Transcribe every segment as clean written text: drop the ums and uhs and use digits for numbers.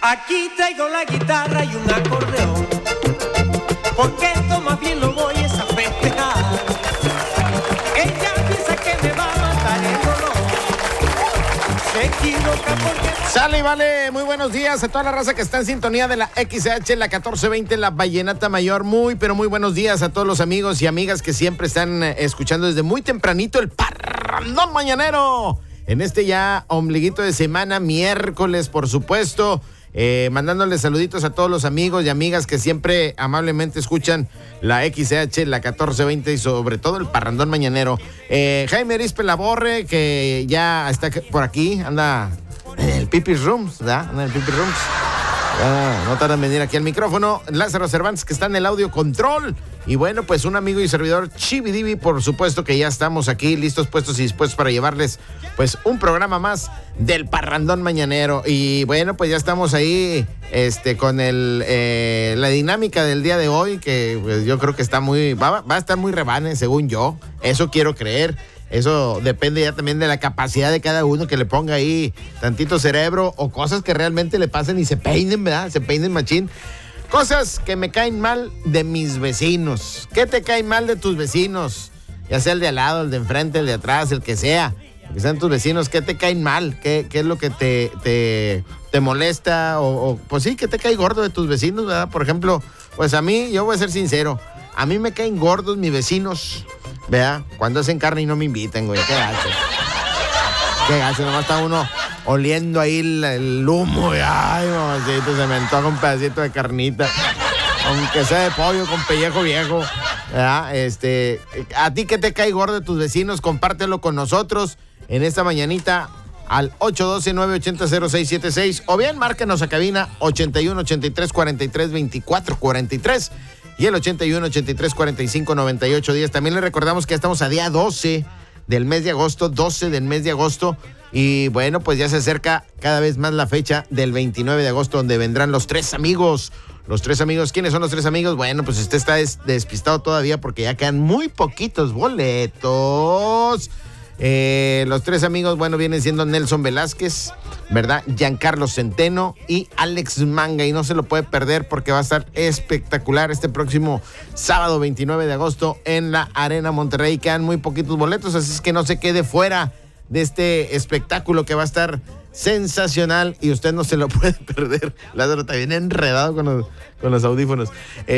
Aquí traigo la guitarra y un acordeón, porque esto más bien lo voy a festejar. Ella piensa que me va a matar el dolor, se equivoca porque... Sale y vale, muy buenos días a toda la raza que está en sintonía de la XH, la 1420, la Vallenata Mayor. Muy, pero muy buenos días a todos los amigos y amigas que siempre están escuchando desde muy tempranito el Parrandón Mañanero. En este ya ombliguito de semana, miércoles, por supuesto. Mandándoles saluditos a todos los amigos y amigas que siempre amablemente escuchan la XH, la 1420 y sobre todo el Parrandón Mañanero. Jaime Arispe Laborre, que ya está por aquí, anda en el Pipi Rooms, ¿verdad? Anda en el Pipi Rooms. No tardan en venir aquí al micrófono. Lázaro Cervantes, que está en el audio control. Y bueno, pues un amigo y servidor, Chividivi, por supuesto que ya estamos aquí listos, puestos y dispuestos para llevarles pues un programa más del Parrandón Mañanero. Y bueno, pues ya estamos ahí con la dinámica del día de hoy, que pues, yo creo que está va a estar muy rebane, según yo. Eso quiero creer. Eso depende ya también de la capacidad de cada uno, que le ponga ahí tantito cerebro o cosas que realmente le pasen y se peinen, ¿verdad? Se peinen machín. Cosas que me caen mal de mis vecinos. ¿Qué te cae mal de tus vecinos? Ya sea el de al lado, el de enfrente, el de atrás, el que sea. Que sean tus vecinos, ¿qué te caen mal? ¿Qué es lo que te molesta? O pues sí, ¿qué te cae gordo de tus vecinos, verdad? Por ejemplo, pues a mí, yo voy a ser sincero, a mí me caen gordos mis vecinos, ¿verdad? Cuando hacen carne y no me invitan, güey. Qué gacho. Qué gacho, nomás está uno oliendo ahí el humo, güey. Ay, mamacito, se me antoja un pedacito de carnita. Aunque sea de pollo con pellejo viejo, ¿verdad? ¿A ti qué te cae gordo de tus vecinos? Compártelo con nosotros en esta mañanita al 812-980-0676 o bien márquenos a cabina 81-83-43-24-43 y el 81-83-45-98 10. También les recordamos que ya estamos a día 12 del mes de agosto, 12 del mes de agosto. Y bueno, pues ya se acerca cada vez más la fecha del 29 de agosto, donde vendrán los tres amigos. Los tres amigos, ¿quiénes son los tres amigos? Bueno, pues usted está despistado todavía porque ya quedan muy poquitos boletos. Los tres amigos, bueno, vienen siendo Nelson Velázquez, ¿verdad? Giancarlo Centeno y Alex Manga. Y no se lo puede perder porque va a estar espectacular este próximo sábado 29 de agosto en la Arena Monterrey. Quedan muy poquitos boletos, así es que no se quede fuera de este espectáculo que va a estar sensacional y usted no se lo puede perder. Lázaro está bien enredado con los audífonos.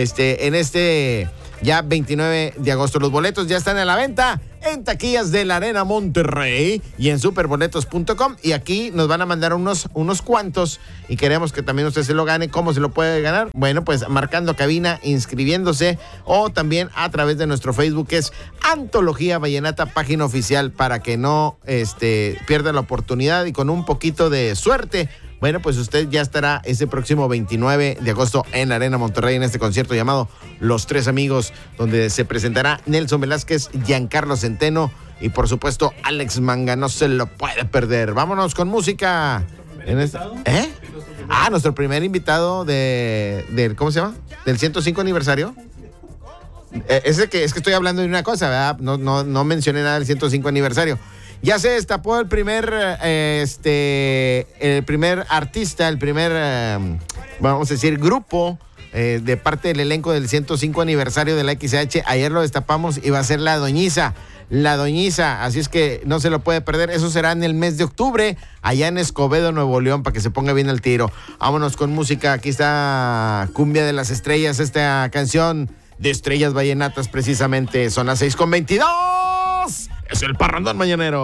Ya 29 de agosto. Los boletos ya están a la venta en taquillas de la Arena Monterrey y en superboletos.com. Y aquí nos van a mandar unos cuantos y queremos que también usted se lo gane. ¿Cómo se lo puede ganar? Bueno, pues marcando cabina, inscribiéndose o también a través de nuestro Facebook, que es Antología Vallenata, página oficial, para que no pierda la oportunidad y con un poquito de suerte. Bueno, pues usted ya estará ese próximo 29 de agosto en la Arena Monterrey en este concierto llamado Los Tres Amigos, donde se presentará Nelson Velázquez, Giancarlo Centeno y por supuesto Alex Manga. No se lo puede perder. Vámonos con música. Nuestro primer invitado del ¿cómo se llama? Del 105 aniversario. Es que estoy hablando de una cosa, ¿verdad? No mencioné nada del 105 aniversario. Ya se destapó el primer artista, el primer, vamos a decir, grupo de parte del elenco del 105 aniversario de la XH. Ayer lo destapamos y va a ser La Doñiza. La Doñiza, así es que no se lo puede perder. Eso será en el mes de octubre, allá en Escobedo, Nuevo León, para que se ponga bien el tiro. Vámonos con música. Aquí está Cumbia de las Estrellas, esta canción de Estrellas Vallenatas, precisamente. Son las 6:22. Es el Parrandón Mañanero.